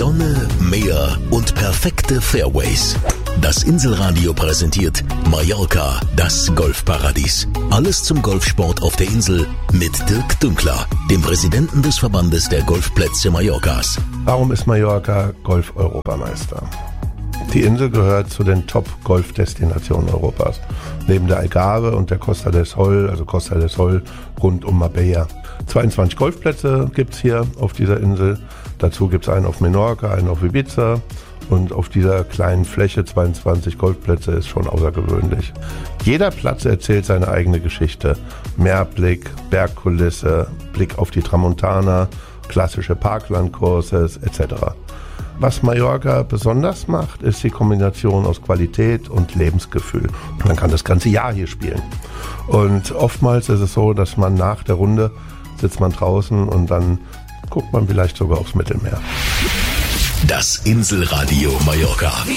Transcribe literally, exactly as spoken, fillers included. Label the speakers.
Speaker 1: Sonne, Meer und perfekte Fairways. Das Inselradio präsentiert Mallorca, das Golfparadies. Alles zum Golfsport auf der Insel mit Dirk Dünkler, dem Präsidenten des Verbandes der Golfplätze Mallorcas.
Speaker 2: Warum ist Mallorca Golf-Europameister? Die Insel gehört zu den Top-Golf-Destinationen Europas. Neben der Algarve und der Costa del Sol, also Costa del Sol rund um Marbella. zweiundzwanzig Golfplätze gibt es hier auf dieser Insel. Dazu gibt es einen auf Menorca, einen auf Ibiza. Und auf dieser kleinen Fläche, zweiundzwanzig Golfplätze, ist schon außergewöhnlich. Jeder Platz erzählt seine eigene Geschichte. Meerblick, Bergkulisse, Blick auf die Tramontana, klassische Parklandcourses et cetera. Was Mallorca besonders macht, ist die Kombination aus Qualität und Lebensgefühl. Man kann das ganze Jahr hier spielen. Und oftmals ist es so, dass man nach der Runde sitzt man draußen und dann guckt man vielleicht sogar aufs Mittelmeer.
Speaker 1: Das Inselradio Mallorca.